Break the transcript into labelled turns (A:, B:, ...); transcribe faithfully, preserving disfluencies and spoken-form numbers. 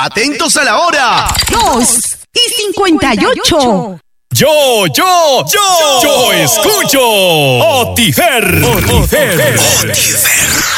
A: Atentos a la hora.
B: Dos y cincuenta y ocho.
C: Yo, yo, yo, yo escucho Otifer. Otifer. Otifer.